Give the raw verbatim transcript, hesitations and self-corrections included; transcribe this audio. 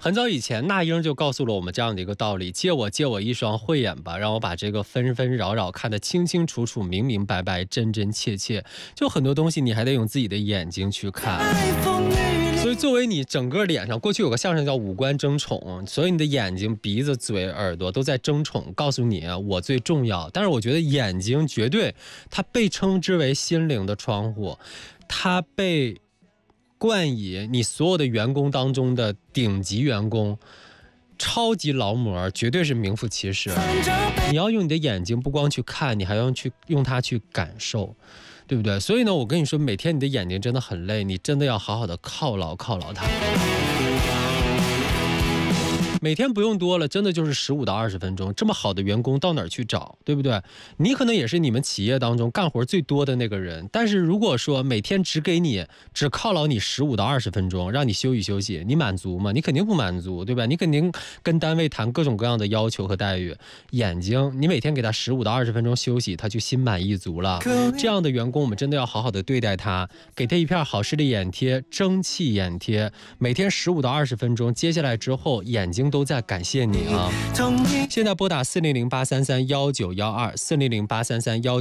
很早以前，那英就告诉了我们这样的一个道理：借我借我一双慧眼吧，让我把这个纷纷扰扰看得清清楚楚、明明白白、真真切切。就很多东西，你还得用自己的眼睛去看。所以，作为你整个脸上，过去有个相声叫五官争宠，所以你的眼睛、鼻子、嘴、耳朵都在争宠，告诉你我最重要。但是，我觉得眼睛绝对，它被称之为心灵的窗户，它被冠以你所有的员工当中的顶级员工、超级劳模，绝对是名副其实。你要用你的眼睛不光去看，你还要去用它去感受，对不对？所以呢，我跟你说，每天你的眼睛真的很累，你真的要好好的犒劳犒劳它。每天不用多了，真的就是十五到二十分钟。这么好的员工到哪儿去找，对不对？你可能也是你们企业当中干活最多的那个人，但是如果说每天只给你只犒劳你十五到二十分钟，让你休息休息，你满足吗？你肯定不满足，对吧？你肯定跟单位谈各种各样的要求和待遇。眼睛，你每天给他十五到二十分钟休息，他就心满意足了。这样的员工，我们真的要好好的对待他，给他一片好视力眼贴、蒸汽眼贴，每天十五到二十分钟，接下来之后眼睛都在感谢你啊！现在拨打四零零八三三幺九幺二四零零八三三幺。